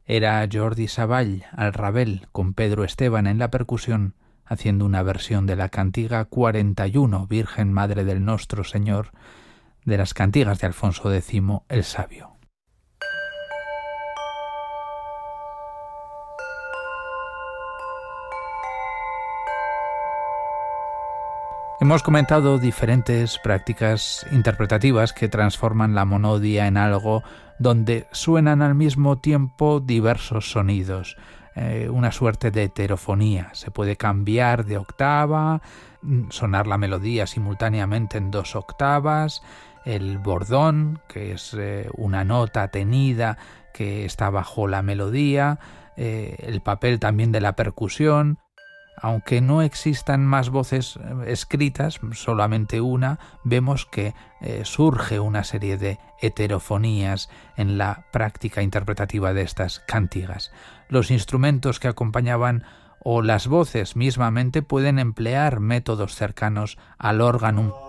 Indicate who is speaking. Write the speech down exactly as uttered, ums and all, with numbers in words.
Speaker 1: era Jordi Savall al rabel con Pedro Esteban en la percusión, haciendo una versión de la cantiga cuarenta y uno, Virgen Madre del Nostro Señor, de las cantigas de Alfonso X el Sabio. Hemos comentado diferentes prácticas interpretativas que transforman la monodia en algo donde suenan al mismo tiempo diversos sonidos, eh, una suerte de heterofonía. Se puede cambiar de octava, sonar la melodía simultáneamente en dos octavas, el bordón, que es eh, una nota tenida que está bajo la melodía, eh, el papel también de la percusión. Aunque no existan más voces escritas, solamente una, vemos que eh, surge una serie de heterofonías en la práctica interpretativa de estas cantigas. Los instrumentos que acompañaban o las voces mismamente pueden emplear métodos cercanos al órgano